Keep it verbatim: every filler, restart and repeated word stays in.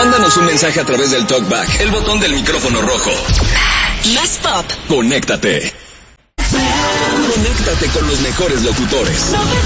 Mándanos un mensaje a través del TalkBack, el botón del micrófono rojo. Más pop. Conéctate. Conéctate con los mejores locutores.